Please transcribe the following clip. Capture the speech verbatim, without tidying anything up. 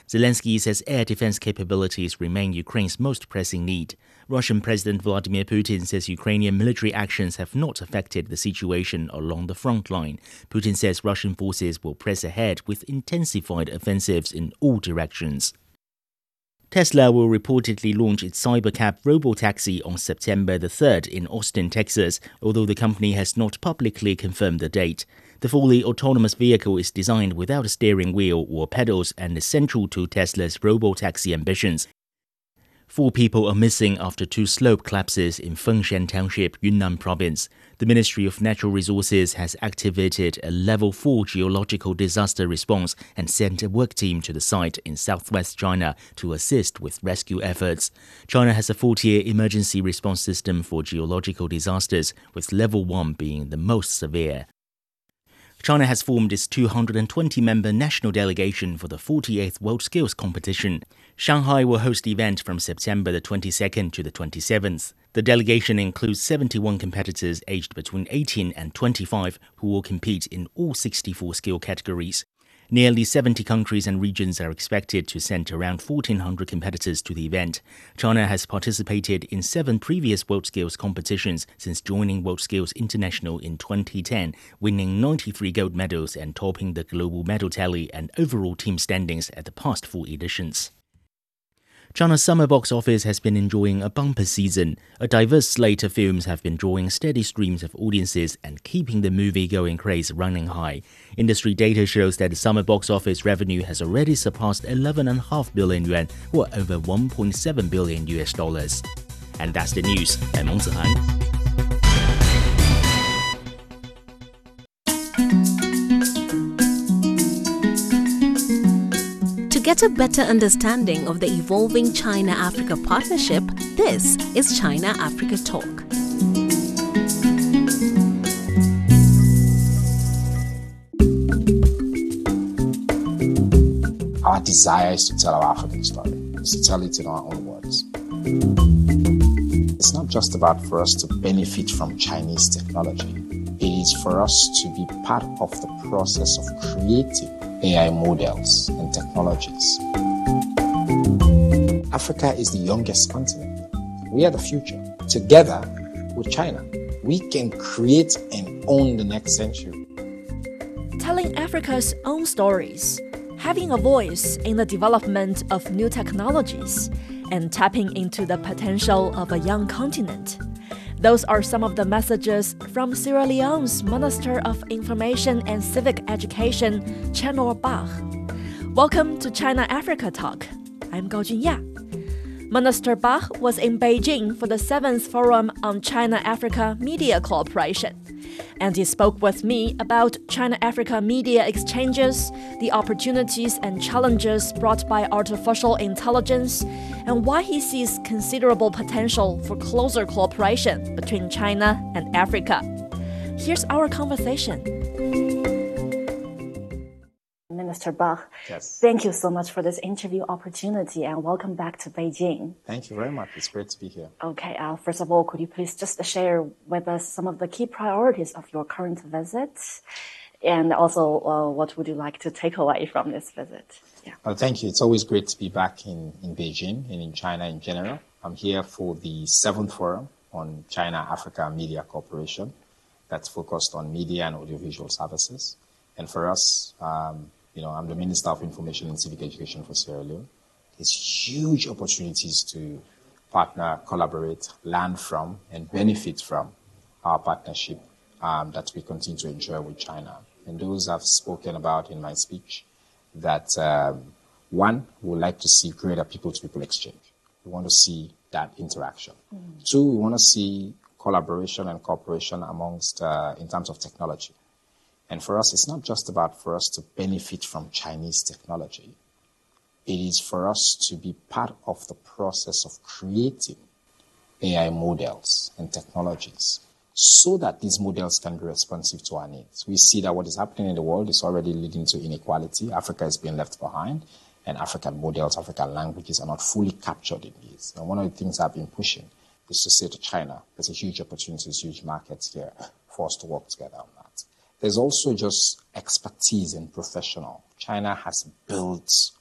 Zelensky says air defense capabilities remain Ukraine's most pressing need. Russian President Vladimir Putin says Ukrainian military actions have not affected the situation along the front line. Putin says Russian forces will press ahead with intensified offensives in all directions. Tesla will reportedly launch its Cybercab robotaxi on September the third in Austin, Texas, although the company has not publicly confirmed the date. The fully autonomous vehicle is designed without a steering wheel or pedals and is central to Tesla's robotaxi ambitions. Four people are missing after two slope collapses in Fengshan Township, Yunnan Province. The Ministry of Natural Resources has activated a level four geological disaster response and sent a work team to the site in southwest China to assist with rescue efforts. China has a four-tier emergency response system for geological disasters, with level one being the most severe. China has formed its two hundred twenty member national delegation for the forty-eighth World Skills Competition. Shanghai will host the event from September the twenty-second to the twenty-seventh. The delegation includes seventy-one competitors aged between eighteen and twenty-five who will compete in all sixty-four skill categories. Nearly seventy countries and regions are expected to send around fourteen hundred competitors to the event. China has participated in seven previous World Skills competitions since joining World Skills International in twenty ten, winning ninety-three gold medals and topping the global medal tally and overall team standings at the past four editions. China's summer box office has been enjoying a bumper season. A diverse slate of films have been drawing steady streams of audiences and keeping the movie-going craze running high. Industry data shows that the summer box office revenue has already surpassed eleven point five billion yuan, or over one point seven billion U S dollars. And that's the news. I'm Meng Zihan. To get a better understanding of the evolving China-Africa partnership, this is China-Africa Talk. Our desire is to tell our African story, is to tell it in our own words. It's not just about for us to benefit from Chinese technology. It is for us to be part of the process of creating A I models and technologies. Africa is the youngest continent. We are the future. Together with China, we can create and own the next century. Telling Africa's own stories, having a voice in the development of new technologies, and tapping into the potential of a young continent. Those are some of the messages from Sierra Leone's Minister of Information and Civic Education, Chenor Bah. Welcome to China-Africa Talk. I'm Gao Junya. Minister Bah was in Beijing for the seventh Forum on China-Africa Media Cooperation, and he spoke with me about China-Africa media exchanges, the opportunities and challenges brought by artificial intelligence, and why he sees considerable potential for closer cooperation between China and Africa. Here's our conversation. Minister Bah, Yes. Thank you so much for this interview opportunity and welcome back to Beijing. Thank you very much. It's great to be here. Okay, uh, first of all, could you please just share with us some of the key priorities of your current visit? And also, uh, what would you like to take away from this visit? Yeah. Well, thank you. It's always great to be back in, in Beijing and in China in general. I'm here for the seventh Forum on China-Africa Media Cooperation that's focused on media and audiovisual services. And for us, um, you know, I'm the Minister of Information and Civic Education for Sierra Leone. There's huge opportunities to partner, collaborate, learn from, and benefit from our partnership um, that we continue to enjoy with China. And those I've spoken about in my speech, that um, one, we would like to see greater people-to-people exchange. We want to see that interaction. Mm. Two, we want to see collaboration and cooperation amongst, uh, in terms of technology. And for us, it's not just about for us to benefit from Chinese technology. It is for us to be part of the process of creating A I models and technologies so that these models can be responsive to our needs. We see that what is happening in the world is already leading to inequality. Africa is being left behind, and African models, African languages are not fully captured in these. And one of the things I've been pushing is to say to China, there's a huge opportunity, there's huge markets here for us to work together on that. There's also just expertise and professional. China has built